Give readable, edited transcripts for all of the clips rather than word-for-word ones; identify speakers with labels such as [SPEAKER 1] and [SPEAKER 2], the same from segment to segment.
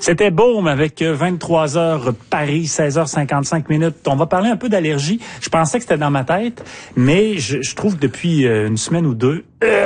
[SPEAKER 1] C'était Baume avec 23 heures Paris, 16h55 minutes. On va parler un peu d'allergie. Je pensais que c'était dans ma tête, mais je trouve que depuis une semaine ou deux,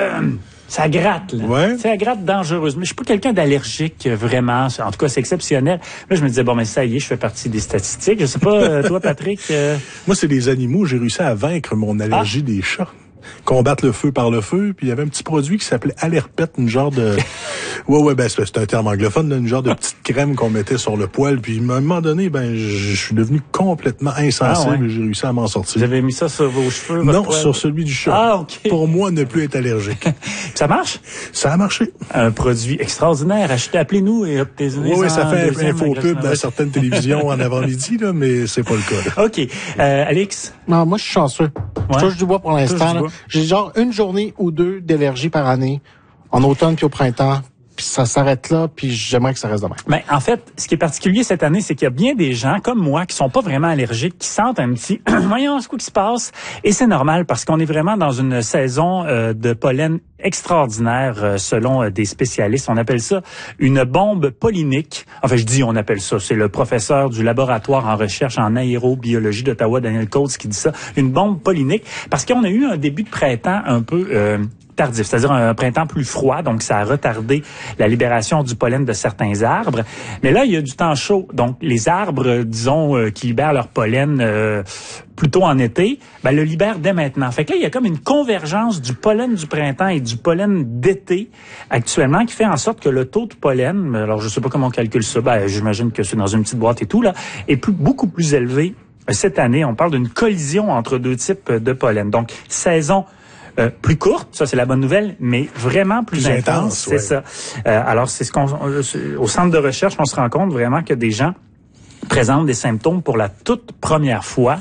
[SPEAKER 1] ça gratte, là.
[SPEAKER 2] Ouais.
[SPEAKER 1] Ça gratte dangereusement. Je suis pas quelqu'un d'allergique, vraiment. En tout cas, c'est exceptionnel. Là, je me disais, bon, mais ça y est, je fais partie des statistiques. Je sais pas, toi, Patrick.
[SPEAKER 2] Moi, c'est des animaux. J'ai réussi à vaincre mon allergie des chats. Combattre le feu par le feu, puis il y avait un petit produit qui s'appelait Allerpet, une genre de... ben c'est un terme anglophone, là, une genre de petite crème qu'on mettait sur le poil, puis à un moment donné, je suis devenu complètement insensible et j'ai réussi à m'en sortir.
[SPEAKER 1] Vous avez mis ça sur vos cheveux?
[SPEAKER 2] Non,
[SPEAKER 1] poil?
[SPEAKER 2] sur celui du chat.
[SPEAKER 1] Ah, OK.
[SPEAKER 2] Pour moi, ne plus être allergique.
[SPEAKER 1] Ça marche?
[SPEAKER 2] Ça a marché.
[SPEAKER 1] Un produit extraordinaire. Appelez-nous et obtenez.
[SPEAKER 2] Oui, ça fait un faux pub dans certaines télévisions en avant-midi, là, mais c'est pas le cas. Là.
[SPEAKER 1] OK. Alex?
[SPEAKER 3] Non, moi, je suis chanceux.
[SPEAKER 1] Ouais.
[SPEAKER 3] Je touche du bois pour l'instant. J'ai genre une journée ou deux d'allergie par année, en automne puis au printemps. Puis ça s'arrête là, puis j'aimerais que ça reste de même.
[SPEAKER 1] Ben, en fait, ce qui est particulier cette année, c'est qu'il y a bien des gens comme moi qui sont pas vraiment allergiques, qui sentent un petit voyons ce qui se passe. Et c'est normal parce qu'on est vraiment dans une saison de pollen extraordinaire selon des spécialistes. On appelle ça une bombe pollinique. Enfin, on appelle ça. C'est le professeur du laboratoire en recherche en aérobiologie d'Ottawa, Daniel Coates, qui dit ça. Une bombe pollinique. Parce qu'on a eu un début de printemps un peu... tardif, c'est-à-dire un printemps plus froid, donc ça a retardé la libération du pollen de certains arbres. Mais là, il y a du temps chaud, donc les arbres, disons, qui libèrent leur pollen plutôt en été, le libèrent dès maintenant. Fait que là, il y a comme une convergence du pollen du printemps et du pollen d'été actuellement qui fait en sorte que le taux de pollen, alors je sais pas comment on calcule ça, j'imagine que c'est dans une petite boîte et tout, là, est beaucoup plus élevé cette année. On parle d'une collision entre deux types de pollen. Donc, saison plus courte, ça c'est la bonne nouvelle, mais vraiment plus intense, c'est ça. Alors c'est au centre de recherche, on se rend compte vraiment que des gens présentent des symptômes pour la toute première fois,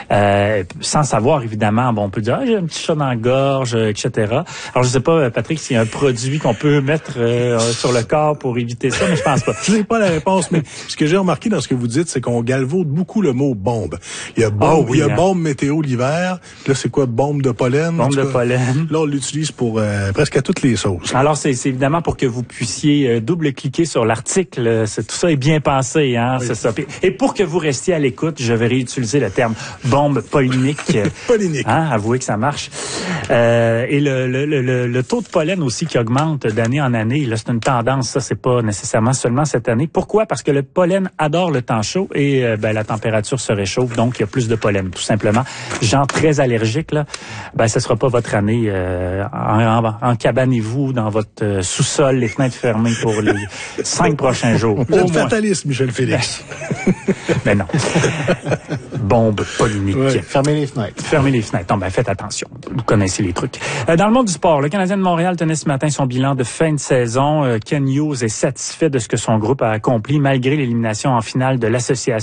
[SPEAKER 1] sans savoir évidemment. Bon, on peut dire j'ai un petit chat dans la gorge, etc. Alors je sais pas, Patrick, s'il y a un produit qu'on peut mettre sur le corps pour éviter ça, mais je pense pas.
[SPEAKER 2] Je n'ai pas la réponse, mais ce que j'ai remarqué dans ce que vous dites, c'est qu'on galvaude beaucoup le mot bombe. Il y a bombe, bombe météo l'hiver. Là, c'est quoi, bombe de pollen?
[SPEAKER 1] Bombe de pollen.
[SPEAKER 2] Là, on l'utilise pour presque à toutes les sauces.
[SPEAKER 1] Alors c'est évidemment pour que vous puissiez double-cliquer sur l'article. Tout ça est bien pensé, hein, oui. C'est ça. Et pour que vous restiez à l'écoute, je vais réutiliser le terme bombe pollinique.
[SPEAKER 2] Pollinique.
[SPEAKER 1] Hein, avouez que ça marche. Et le taux de pollen aussi qui augmente d'année en année. Là, c'est une tendance. Ça, c'est pas nécessairement seulement cette année. Pourquoi? Parce que le pollen adore le temps chaud et la température se réchauffe, donc il y a plus de pollen, tout simplement. Gens très allergiques, là, ce sera pas votre année. Encabanez-vous dans votre sous-sol, les fenêtres fermées pour les 5 prochains jours.
[SPEAKER 2] Vous êtes fataliste, Michel Félix.
[SPEAKER 1] Mais non. Bombe pollinique.
[SPEAKER 3] Ouais. Fermez les fenêtres.
[SPEAKER 1] Fermez les fenêtres. Non, faites attention. Vous connaissez les trucs. Dans le monde du sport, le Canadien de Montréal tenait ce matin son bilan de fin de saison. Ken Hughes est satisfait de ce que son groupe a accompli malgré l'élimination en finale de l'association